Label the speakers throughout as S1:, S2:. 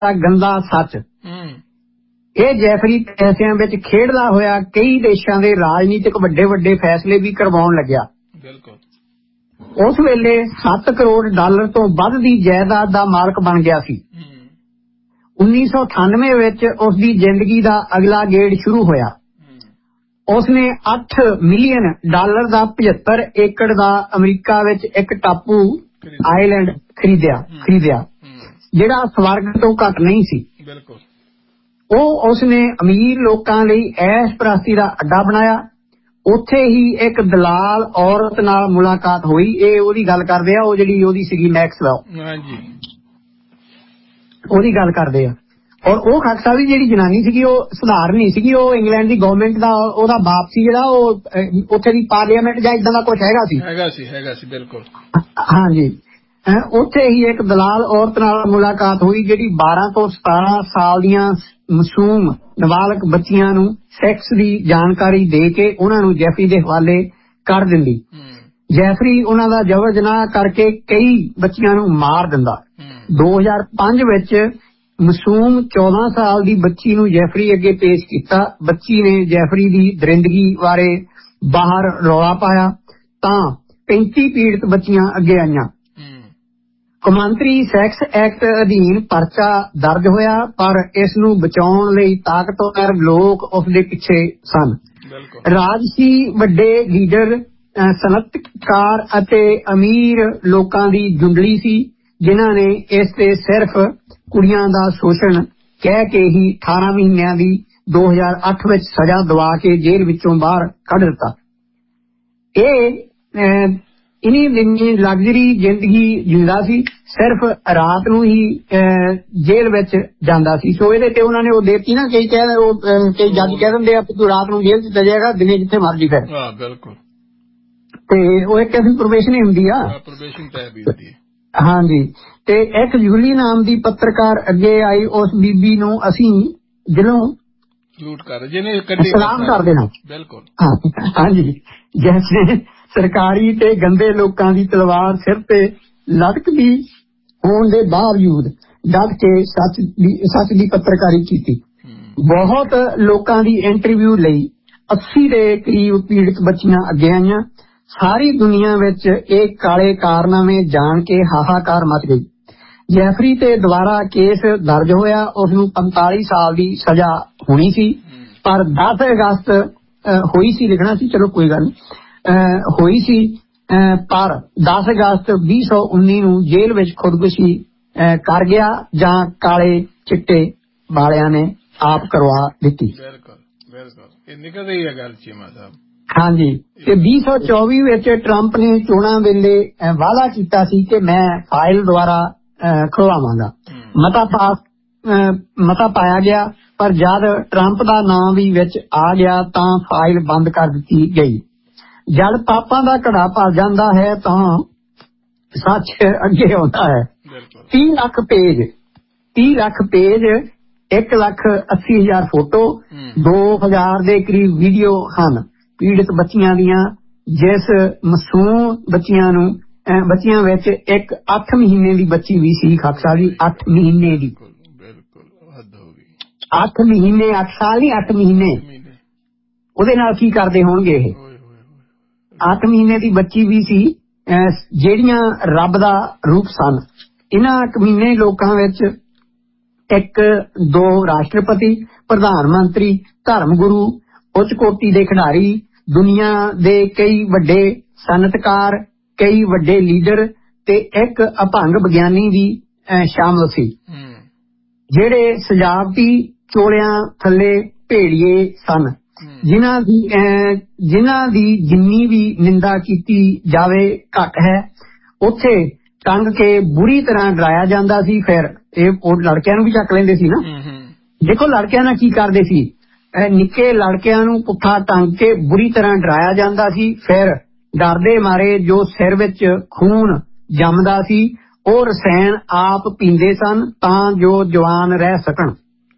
S1: ਗੰਦਾ ਸੱਚ। ਇਹ ਜੈਫਰੀ ਪੈਸਿਆਂ ਵਿੱਚ ਖੇਡਦਾ ਹੋਇਆ ਕਈ ਦੇਸ਼ਾਂ ਦੇ ਰਾਜਨੀਤਿਕ ਵੱਡੇ ਫੈਸਲੇ ਵੀ ਕਰਵਾਉਣ ਲੱਗਿਆ। ਉਸ ਵੇਲੇ $7 ਕਰੋੜ ਤੋਂ ਵੱਧ ਦੀ ਜਾਇਦਾਦ ਦਾ ਮਾਲਕ ਬਣ ਗਿਆ ਸੀ। 1998 ਵਿੱਚ ਉਸ ਦੀ ਜ਼ਿੰਦਗੀ ਦਾ ਅਗਲਾ ਗੇੜ ਸ਼ੁਰੂ ਹੋਇਆ। ਉਸਨੇ $8 ਮਿਲੀਅਨ ਦਾ 75 ਏਕੜ ਦਾ ਅਮਰੀਕਾ ਵਿੱਚ ਇੱਕ ਟਾਪੂ ਆਈਲੈਂਡ ਖਰੀਦਿਆ ਜਿਹੜਾ ਸਵਰਗ ਤੋਂ ਘੱਟ ਨਹੀਂ ਸੀ। ਉਹ ਉਸਨੇ ਅਮੀਰ ਲੋਕਾਂ ਲਈ ਐਸ਼ ਪ੍ਰਸਤੀ ਦਾ ਅੱਡਾ ਬਣਾਇਆ। ਉੱਥੇ ਹੀ ਇੱਕ ਦਲਾਲ ਔਰਤ ਨਾਲ ਮੁਲਾਕਾਤ ਹੋਈ। ਇਹ ਉਹਦੀ ਗੱਲ ਕਰਦੇ ਆ, ਉਹ ਜਿਹੜੀ ਉਹਦੀ ਸੀਗੀ ਮੈਕਸਵੈਲ, ਉਹਦੀ ਗੱਲ ਕਰਦੇ ਆ। ਔਰ ਉਹ ਖਾਕਸਾ ਦੀ ਜਿਹੜੀ ਜਨਾਨੀ ਸੀਗੀ ਉਹ ਸਧਾਰਨ ਨਹੀਂ ਸੀਗੀ, ਉਹ ਇੰਗਲੈਂਡ ਦੀ ਗਵਰਨਮੈਂਟ ਦਾ ਉਹਦਾ ਬਾਪ ਸੀ ਜਿਹੜਾ ਉਹ ਉੱਥੇ ਦੀ ਪਾਰਲੀਮੈਂਟ ਜਾਂ ਇਦਾਂ ਦਾ ਕੁਛ ਹੈਗਾ ਸੀ। ਬਿਲਕੁਲ ਹਾਂਜੀ। ਉੱਥੇ ਹੀ ਇੱਕ ਦਲਾਲ ਔਰਤ ਨਾਲ ਮੁਲਾਕਾਤ ਹੋਈ ਜਿਹੜੀ 12 ਤੋਂ 17 ਸਾਲ ਦੀਆਂ ਮਾਸੂਮ ਨਾਬਾਲਗ ਬੱਚੀਆਂ ਨੂੰ ਸੈਕਸ ਦੀ ਜਾਣਕਾਰੀ ਦੇ ਕੇ ਉਹਨਾਂ ਨੂੰ ਜੈਫਰੀ ਦੇ ਹਵਾਲੇ ਕਰ ਦਿੰਦੀ। ਜੈਫਰੀ ਉਹਨਾਂ ਦਾ ਜਬਰ ਜਨਾਹ ਕਰਕੇ ਕਈ ਬੱਚੀਆਂ ਨੂੰ ਮਾਰ ਦਿੰਦਾ। 2005 ਵਿੱਚ ਮਾਸੂਮ 14 ਸਾਲ ਦੀ ਬੱਚੀ ਨੂੰ ਜੈਫਰੀ ਅੱਗੇ ਪੇਸ਼ ਕੀਤਾ। ਬੱਚੀ ਨੇ ਜੈਫਰੀ ਦੀ ਦਰਿੰਦਗੀ ਬਾਰੇ ਬਾਹਰ ਰੌਲਾ ਪਾਇਆ ਤਾਂ 35 ਪੀੜਤ ਬੱਚੀਆਂ ਅੱਗੇ ਆਈਆਂ। ਕੌਮਾਂਤਰੀ ਸੈਕਸ ਐਕਟ ਅਧੀਨ ਪਰਚਾ ਦਰਜ ਹੋਇਆ, ਪਰ ਇਸ ਨੂੰ ਬਚਾਉਣ ਲਈ ਤਾਕਤਵਰ ਲੋਕ ਉਸਦੇ ਪਿੱਛੇ ਸਨ। ਰਾਜਸੀ ਵੱਡੇ ਲੀਡਰ, ਸਨਅਤਕਾਰ ਅਤੇ ਅਮੀਰ ਲੋਕਾਂ ਦੀ ਜੁੰਡਲੀ ਸੀ ਜਿਨ੍ਹਾਂ ਨੇ ਇਸ ਤੇ ਸਿਰਫ ਕੁੜੀਆਂ ਦਾ ਸ਼ੋਸ਼ਣ ਕਹਿ ਕੇ ਹੀ 18 ਮਹੀਨਿਆਂ ਦੀ 2008 ਵਿੱਚ ਸਜ਼ਾ ਦਵਾ ਕੇ ਜੇਲ੍ਹ ਵਿੱਚੋਂ ਬਾਹਰ ਕੱਢ ਦਿੱਤਾ। ਇਹ ਇਨੀ ਦਿਨੀ ਲਗਜ਼ਰੀ ਜ਼ਿੰਦਗੀ ਜਿੰਦਾ ਸੀ, ਸਿਰਫ ਰਾਤ ਨੂੰ ਹੀ ਜੇਲ੍ਹ ਵਿੱਚ ਜਾਂਦਾ ਸੀ। ਸੋ ਇਹਦੇ ਤੇ ਉਹਨਾਂ ਨੇ ਉਹ ਦੇਤੀ ਨਾ, ਕਈ ਜੱਜ ਕਹਿ ਦਿੰਦੇ ਆ ਤੂੰ ਰਾਤ ਨੂੰ ਜੇਲ੍ਹ ਚ ਚਲੇ ਜਾਏਗਾ, ਦਿਨੇ ਜਿੱਥੇ ਮਰਜੀ ਫਿਰ। ਬਿਲਕੁਲ। ਤੇ ਉਹ ਇੱਕ ਕਿਸਮ ਪ੍ਰੋਬੇਸ਼ਨ ਹੀ ਹੁੰਦੀ ਆ। ਹਾਂਜੀ। ਤੇ ਇੱਕ ਜੂਲੀ ਨਾਮ ਦੀ ਪੱਤਰਕਾਰ ਅੱਗੇ ਆਈ। ਉਸ ਬੀਬੀ ਨੂੰ ਅਸੀਂ ਦਿਲੋਂ ਸਲਾਮ ਕਰਦੇ ਹਾਂ। ਬਿਲਕੁਲ ਹਾਂਜੀ। ਜੈਸੇ ਸਰਕਾਰੀ ਤੇ ਗੰਦੇ ਲੋਕਾਂ ਦੀ ਤਲਵਾਰ ਸਿਰ ਤੇ ਲਟਕਦੀ ਹੋਣ ਦੇ ਬਾਵਜੂਦ ਡਟ ਕੇ ਸੱਚ ਦੀ ਪੱਤਰਕਾਰੀ ਕੀਤੀ। ਬਹੁਤ ਲੋਕਾਂ ਦੀ ਇੰਟਰਵਿਊ ਲਈ 80 ਦੇ ਕਰੀਬ ਪੀੜਤ ਬੱਚੀਆਂ ਅੱਗੇ ਆਈਆਂ। ਸਾਰੀ ਦੁਨੀਆ ਵਿੱਚ ਇਹ ਕਾਲੇ ਕਾਰਨਾਮੇ ਜਾਣ ਕੇ ਹਾਹਾਕਾਰ ਮਚ ਗਈ। ਜੈਫਰੀ ਤੇ ਦੁਬਾਰਾ ਕੇਸ ਦਰਜ ਹੋਇਆ। ਉਸਨੂੰ 45 ਸਾਲ ਦੀ ਸਜ਼ਾ ਹੋਣੀ ਸੀ, ਪਰ 10 ਅਗਸਤ ਹੋਈ ਸੀ, ਲਿਖਣਾ ਸੀ, ਚਲੋ ਕੋਈ ਗੱਲ ਨਹੀਂ, ਹੋਈ ਸੀ। ਪਰ 10 ਅਗਸਤ 2019 ਨੂੰ ਜੇਲ੍ਹ ਵਿੱਚ ਖੁਦਕੁਸ਼ੀ ਕਰ ਗਿਆ ਜਾਂ ਕਾਲੇ ਚਿੱਟੇ ਵਾਲਿਆਂ ਨੇ ਆਪ ਕਰਵਾ ਦਿੱਤੀ। ਹਾਂਜੀ। ਤੇ 2024 ਵਿੱਚ ਟਰੰਪ ਨੇ ਚੋਣਾਂ ਵੇਲੇ ਵਾਅਦਾ ਕੀਤਾ ਸੀ ਕਿ ਮੈਂ ਫਾਈਲ ਦੁਆਰਾ ਖੁਲਵਾਵਾਂਗਾ। ਮਤਾ ਪਾਇਆ ਗਿਆ, ਪਰ ਜਦ ਟਰੰਪ ਦਾ ਨਾਂ ਵੀ ਵਿੱਚ ਆ ਗਿਆ ਤਾਂ ਫਾਈਲ ਬੰਦ ਕਰ ਦਿੱਤੀ ਗਈ। ਜਦ ਪਾਪਾਂ ਦਾ ਘੜਾ ਭਰ ਜਾਂਦਾ ਹੈ ਤਾਂ ਸੱਚ ਅੱਗੇ ਆਉਂਦਾ ਹੈ। 30 ਲੱਖ ਪੇਜ 1,80,000 ਫੋਟੋ, 2,000 ਦੇ ਕਰੀਬ ਵੀਡੀਓ ਹਨ ਪੀੜਤ ਬੱਚੀਆਂ ਦੀਆਂ, ਜਿਸ ਮਾਸੂਮ ਬੱਚੀਆਂ ਵਿੱਚ ਇੱਕ 8 ਮਹੀਨੇ ਦੀ ਬੱਚੀ ਵੀ ਸੀ। ਖਾਕਸਾ ਦੀ 8 ਮਹੀਨੇ ਦੀ, 8 ਮਹੀਨੇ, 8 ਸਾਲ ਨਹੀਂ, 8 ਮਹੀਨੇ। ਉਹਦੇ ਨਾਲ ਕੀ ਕਰਦੇ ਹੋਣਗੇ ਇਹ? 8 ਮਹੀਨੇ ਦੀ ਬੱਚੀ ਵੀ ਸੀ, ਜਿਹੜੀਆਂ ਰੱਬ ਦਾ ਰੂਪ ਸਨ। ਇਹਨਾਂ ਕਮੀਨੇ ਲੋਕਾਂ ਵਿੱਚ 1-2 ਰਾਸ਼ਟਰਪਤੀ, ਪ੍ਰਧਾਨ ਮੰਤਰੀ, ਧਰਮ ਗੁਰੂ, ਉੱਚ ਕੋਟੀ ਦੇ ਖਿਡਾਰੀ, ਦੁਨੀਆ ਦੇ ਕਈ ਵੱਡੇ ਸਨਅਤਕਾਰ, ਕਈ ਵੱਡੇ ਲੀਡਰ ਤੇ ਇੱਕ ਅਭੰਗ ਵਿਗਿਆਨੀ ਵੀ ਸ਼ਾਮਲ ਸੀ, ਜਿਹੜੇ ਸਜਾਵਟੀ ਚੋਲਿਆਂ ਥੱਲੇ ਭੇੜੀਏ ਸਨ, ਜਿਨ੍ਹਾਂ ਦੀ ਜਿੰਨੀ ਵੀ ਨਿੰਦਾ ਕੀਤੀ ਜਾਵੇ ਘੱਟ ਹੈ। ਉੱਥੇ ਟੰਗ ਕੇ ਬੁਰੀ ਤਰ੍ਹਾਂ ਡਰਾਇਆ ਜਾਂਦਾ ਸੀ। ਫਿਰ ਉਹ ਲੜਕਿਆਂ ਨੂੰ ਵੀ ਚੱਕ ਲੈਂਦੇ ਸੀ ਨਾ। ਦੇਖੋ ਲੜਕਿਆਂ ਨਾਲ ਕੀ ਕਰਦੇ ਸੀ, ਨਿੱਕੇ ਲੜਕਿਆਂ ਨੂੰ ਪੁੱਠਾ ਟੰਗ ਕੇ ਬੁਰੀ ਤਰ੍ਹਾਂ ਡਰਾਇਆ ਜਾਂਦਾ ਸੀ। ਫਿਰ ਡਰਦੇ ਮਾਰੇ ਜੋ ਸਿਰ ਵਿੱਚ ਖੂਨ ਜੰਮਦਾ ਸੀ ਉਹ ਰਸਾਇਣ ਆਪ ਪੀਂਦੇ ਸਨ ਤਾਂ ਜੋ ਜਵਾਨ ਰਹਿ ਸਕਣ।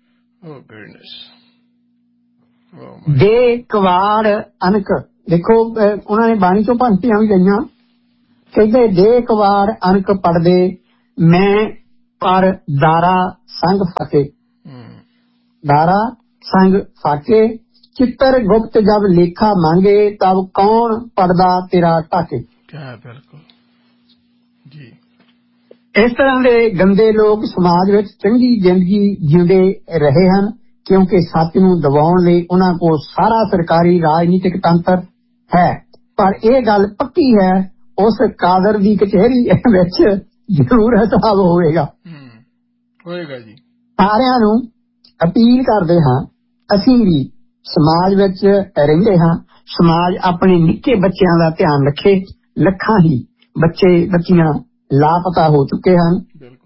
S1: ਦੇ ਕਵਾੜ ਅਨਕ, ਦੇਖੋ ਉਹਨਾਂ ਨੇ ਬਾਣੀ ਚੋਂ ਪੰਕਤੀਆਂ ਵੀ ਲਈਆਂ। ਕਹਿੰਦੇ ਦੇ ਕਵਾੜ ਅਨਕ ਪੜਦੇ, ਮੈਂ पर दारा संग फाके, दारा संग फाके, चित्र गुप्त जब लेखा मांगे तब कौन पड़दा तेरा ढाके।
S2: बिल्कुल जी।
S1: इस तरह के गंदे लोग समाज विच चंगी जिंदगी जींदे रहे हैं क्योंकि सच नूं दबाउण लई उन्हां कोल सारा सरकारी राजनीतिक तंत्र है। पर यह गल पक्की है, उस कादर दी कचहरी विच जरूर हिसाब होवेगा
S2: जी।
S1: सारिआं नूं अपील करदे हां, असीं भी समाज विच रहिंदे हां, समाज अपने निक्के बच्चों का ध्यान रखे। लखां ही बच्चे बच्चियां लापता हो चुके हैं।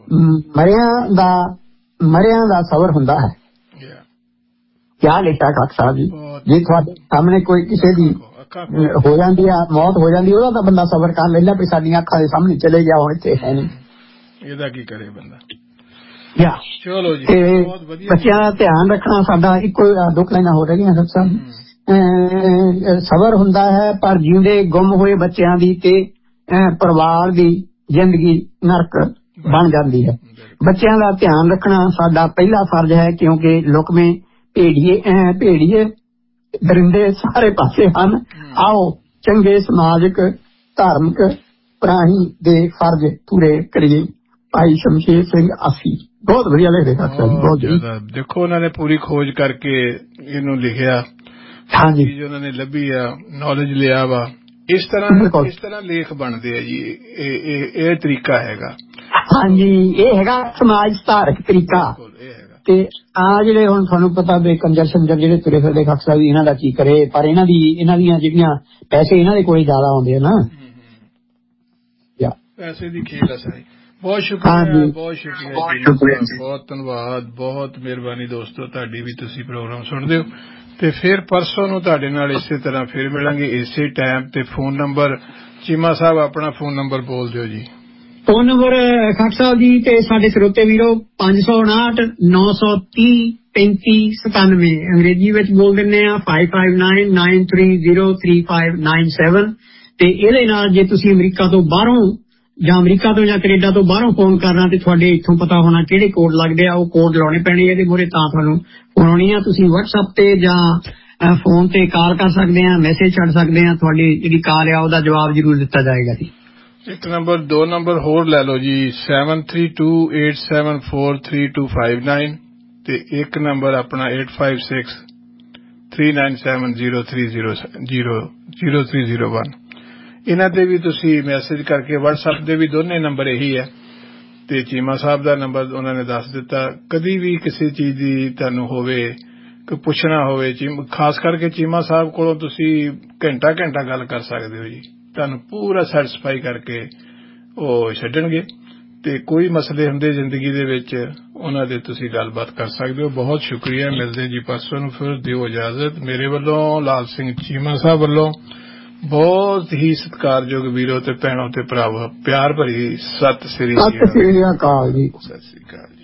S1: मरियां दा सबर हुंदा है। क्या लिखा खाक साहब जी, जे तुहाडे सामने कोई किसी दी हो जाती है मौत हो जाती है, बंदा सबर कर लेंदा भी साडियां अखां दे सामने चले गया हुण इत्थे है नहीं,
S2: ਇਹਦਾ ਕੀ ਕਰੇ ਬੰਦਾ।
S1: चलो जी, बच्चों का ध्यान रखना साडा इको दो लाइनां हो रही हैं साहब। सबर हुंदा है पर जींदे गुम होए बच्चों दी ते परिवार दी जिंदगी नरक बन जाती है। बच्चों का ध्यान रखना साडा पहला फर्ज है क्योंकि लुकमे भेड़िए दरिंदे सारे पासे हैं। आओ चंगे समाजिक धार्मिक प्राणी दे फर्ज पूरे करिए। भाई शमशेर सिंह आसी बहुत वधिया लिखदे बहुत
S2: ज्यादा। देखो उन्होंने पूरी खोज करके इनू लिखिया। हाँ जी, जो उन्होंने लभी आ नॉलेज लिया वा। इस तरह लेख बनते है जी। ये तरीका हैगा।
S1: हाँ जी, ये हैगा समाज सुधारक तरीका। ते आ जिहड़े हुण तुहानूं पता भी कंजर शंजर जिहड़े तुरे फिरदे खाक साहब इन्हां दा की करे, पर इन्हां दियां जिहड़ियां पैसे इन्हां दे कोल ज्यादा आउंदे ना,
S2: पैसे दी खेल है सारी। बहुत शुक्रिया, बहुत शुक्रिया, बहुत धन्यवाद, बहुत मेहरबानी दोस्तों तुहाडी भी तुसीं प्रोग्राम सुणदे हो। ते फिर परसों नूं तुहाडे नाल इसे तरह फिर मिलांगे इसे टाइम ते। फोन नंबर चीमा साहब अपना फोन नंबर बोल दिओ जी।
S1: फोन नंबर खाक साहब जी ते साडे श्रोते वीरो 559 930 3597, अंग्रेजी विच बोल दिंदे आ 5599303597। ते इहदे नाल जे तुसीं अमरीका तो बाहरों ਜਾਂ ਅਮਰੀਕਾ ਤੋਂ ਜਾਂ ਕੈਨੇਡਾ ਤੋਂ ਬਾਹਰੋਂ ਫੋਨ ਕਰਨਾ ਤੇ ਤੁਹਾਡੇ ਇੱਥੋਂ ਪਤਾ ਹੋਣਾ ਕਿਹੜੇ ਕੋਡ ਲੱਗਦੇ ਆ, ਉਹ ਕੋਡ ਲਾਉਣੇ ਪੈਣੇ ਇਹਦੇ ਮੂਹਰੇ ਤਾਂ ਤੁਹਾਨੂੰ ਫੋਨ ਆਉਣੀ ਆ। ਤੁਸੀਂ WhatsApp ਤੇ ਜਾਂ ਫੋਨ ਤੇ ਕਾਲ ਕਰ ਸਕਦੇ ਆ, ਮੈਸੇਜ ਛੱਡ ਸਕਦੇ ਆ, ਤੁਹਾਡੀ ਜਿਹੜੀ ਕਾਲ ਆ ਉਹਦਾ ਜਵਾਬ ਜ਼ਰੂਰ ਦਿੱਤਾ ਜਾਏਗਾ ਜੀ।
S2: ਇੱਕ ਨੰਬਰ ਦੋ ਨੰਬਰ ਹੋਰ ਲੈ ਲਓ ਜੀ 7328743259 ਤੇ ਇੱਕ ਨੰਬਰ ਆਪਣਾ 8563970301। इन्हां ते भी तुसी मैसेज करके WhatsApp दे भी दोने नंबर यही है ते चीमा साहब दा नंबर उन्होंने दस दिता। कदी भी किसी चीज दी तुहानूं होवे कोई पुछना होवे, खास करके चीमा साहब कोलों तुसी घंटा घंटा गल कर सकदे हो जी, तुहानूं पूरा सैटिस्फाई करके ਉਹ ਛੱਡਣਗੇ ਤੇ ਕੋਈ ਮਸਲੇ ਹੁੰਦੇ ਜ਼ਿੰਦਗੀ ਦੇ ਵਿੱਚ ਉਹਨਾਂ ਦੇ ਤੁਸੀਂ ਗੱਲਬਾਤ ਕਰ ਸਕਦੇ ਹੋ। ਬਹੁਤ ਸ਼ੁਕਰੀਆ, ਮਿਲਦੇ ਜੀ ਪਰਸੋਂ ਨੂੰ, ਫਿਰ ਦਿਓ ਇਜਾਜ਼ਤ। ਮੇਰੇ ਵੱਲੋਂ ਲਾਲ ਸਿੰਘ ਚੀਮਾ ਸਾਹਿਬ ਵੱਲੋਂ ਬਹੁਤ ਹੀ ਸਤਿਕਾਰਯੋਗ ਵੀਰੋ ਤੇ ਭੈਣੋ ਤੇ ਭਰਾਵੋ ਪਿਆਰ ਭਰੀ ਸਤਿ ਸ੍ਰੀ ਅਕਾਲ ਜੀ। ਸਤਿ ਸ੍ਰੀ ਅਕਾਲ।